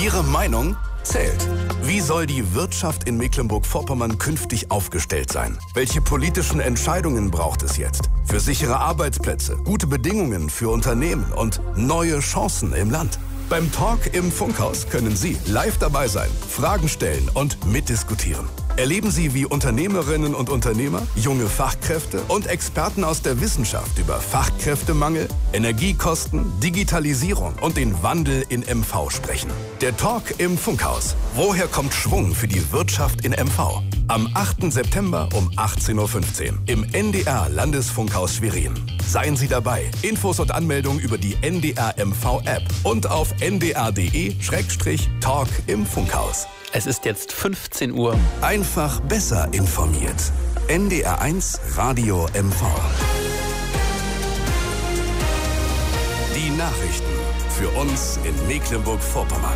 Ihre Meinung zählt. Wie soll die Wirtschaft in Mecklenburg-Vorpommern künftig aufgestellt sein? Welche politischen Entscheidungen braucht es jetzt? Für sichere Arbeitsplätze, gute Bedingungen für Unternehmen und neue Chancen im Land. Beim Talk im Funkhaus können Sie live dabei sein, Fragen stellen und mitdiskutieren. Erleben Sie, wie Unternehmerinnen und Unternehmer, junge Fachkräfte und Experten aus der Wissenschaft über Fachkräftemangel, Energiekosten, Digitalisierung und den Wandel in MV sprechen. Der Talk im Funkhaus. Woher kommt Schwung für die Wirtschaft in MV? Am 8. September um 18.15 Uhr im NDR Landesfunkhaus Schwerin. Seien Sie dabei. Infos und Anmeldung über die NDR MV App und auf ndr.de/Talk im Funkhaus. Es ist jetzt 15 Uhr. Einfach besser informiert. NDR1 Radio MV. Die Nachrichten für uns in Mecklenburg-Vorpommern.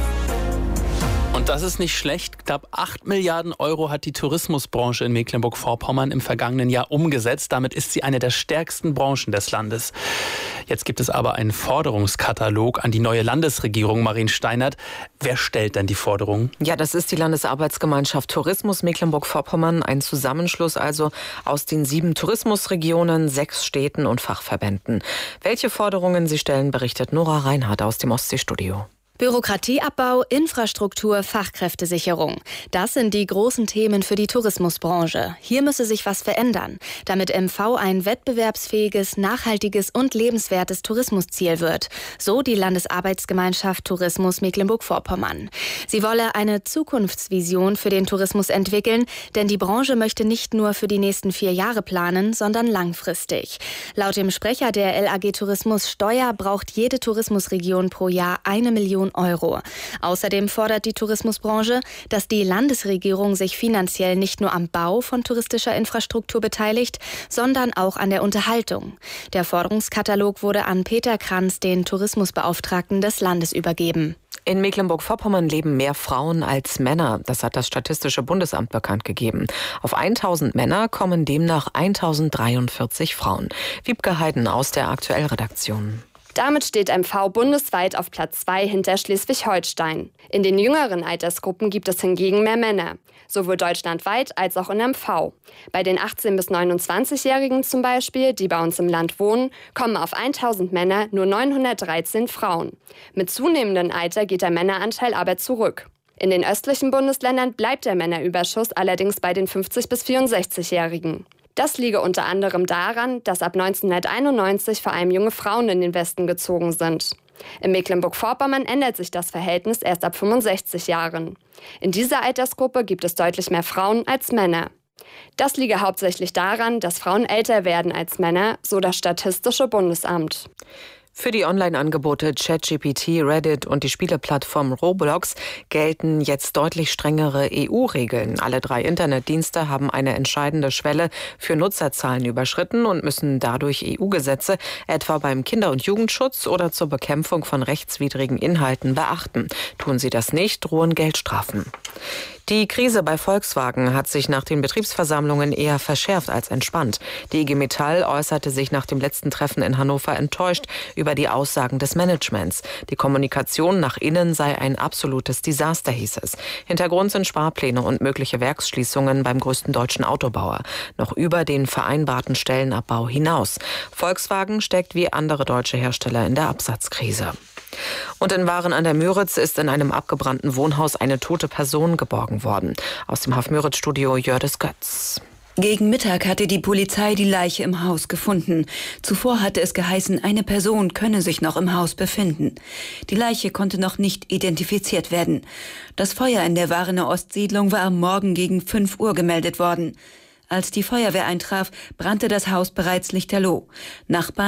Und das ist nicht schlecht. Knapp 8 Milliarden Euro hat die Tourismusbranche in Mecklenburg-Vorpommern im vergangenen Jahr umgesetzt. Damit ist sie eine der stärksten Branchen des Landes. Jetzt gibt es aber einen Forderungskatalog an die neue Landesregierung. Marien Steinert, wer stellt denn die Forderungen? Ja, das ist die Landesarbeitsgemeinschaft Tourismus Mecklenburg-Vorpommern. Ein Zusammenschluss also aus den 7 Tourismusregionen, 6 Städten und Fachverbänden. Welche Forderungen sie stellen, berichtet Nora Reinhardt aus dem Ostseestudio. Bürokratieabbau, Infrastruktur, Fachkräftesicherung. Das sind die großen Themen für die Tourismusbranche. Hier müsse sich was verändern, damit MV ein wettbewerbsfähiges, nachhaltiges und lebenswertes Tourismusziel wird. So die Landesarbeitsgemeinschaft Tourismus Mecklenburg-Vorpommern. Sie wolle eine Zukunftsvision für den Tourismus entwickeln, denn die Branche möchte nicht nur für die nächsten 4 Jahre planen, sondern langfristig. Laut dem Sprecher der LAG Tourismus Steuer braucht jede Tourismusregion pro Jahr 1 Million Euro. Außerdem fordert die Tourismusbranche, dass die Landesregierung sich finanziell nicht nur am Bau von touristischer Infrastruktur beteiligt, sondern auch an der Unterhaltung. Der Forderungskatalog wurde an Peter Kranz, den Tourismusbeauftragten des Landes, übergeben. In Mecklenburg-Vorpommern leben mehr Frauen als Männer. Das hat das Statistische Bundesamt bekannt gegeben. Auf 1000 Männer kommen demnach 1043 Frauen. Wiebke Heiden aus der Aktuellredaktion. Damit steht MV bundesweit auf Platz 2 hinter Schleswig-Holstein. In den jüngeren Altersgruppen gibt es hingegen mehr Männer, sowohl deutschlandweit als auch in MV. Bei den 18- bis 29-Jährigen zum Beispiel, die bei uns im Land wohnen, kommen auf 1000 Männer nur 913 Frauen. Mit zunehmendem Alter geht der Männeranteil aber zurück. In den östlichen Bundesländern bleibt der Männerüberschuss allerdings bei den 50- bis 64-Jährigen. Das liege unter anderem daran, dass ab 1991 vor allem junge Frauen in den Westen gezogen sind. In Mecklenburg-Vorpommern ändert sich das Verhältnis erst ab 65 Jahren. In dieser Altersgruppe gibt es deutlich mehr Frauen als Männer. Das liege hauptsächlich daran, dass Frauen älter werden als Männer, so das Statistische Bundesamt. Für die Online-Angebote ChatGPT, Reddit und die Spieleplattform Roblox gelten jetzt deutlich strengere EU-Regeln. Alle 3 Internetdienste haben eine entscheidende Schwelle für Nutzerzahlen überschritten und müssen dadurch EU-Gesetze etwa beim Kinder- und Jugendschutz oder zur Bekämpfung von rechtswidrigen Inhalten beachten. Tun sie das nicht, drohen Geldstrafen. Die Krise bei Volkswagen hat sich nach den Betriebsversammlungen eher verschärft als entspannt. Die IG Metall äußerte sich nach dem letzten Treffen in Hannover enttäuscht über die Aussagen des Managements. Die Kommunikation nach innen sei ein absolutes Desaster, hieß es. Hintergrund sind Sparpläne und mögliche Werksschließungen beim größten deutschen Autobauer. Noch über den vereinbarten Stellenabbau hinaus. Volkswagen steckt wie andere deutsche Hersteller in der Absatzkrise. Und in Waren an der Müritz ist in einem abgebrannten Wohnhaus eine tote Person geborgen worden. Aus dem Haff-Müritz-Studio Jördis Götz. Gegen Mittag hatte die Polizei die Leiche im Haus gefunden. Zuvor hatte es geheißen, eine Person könne sich noch im Haus befinden. Die Leiche konnte noch nicht identifiziert werden. Das Feuer in der Warener Ostsiedlung war am Morgen gegen 5 Uhr gemeldet worden. Als die Feuerwehr eintraf, brannte das Haus bereits lichterloh. Nachbarn